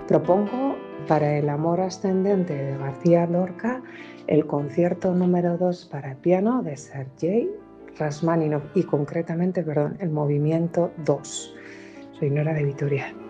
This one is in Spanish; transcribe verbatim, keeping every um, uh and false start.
Propongo para el Amor ascendente de García Lorca el concierto número dos para piano de Sergei Rachmaninoff y concretamente, perdón, el movimiento dos. Soy Nora de Vitoria.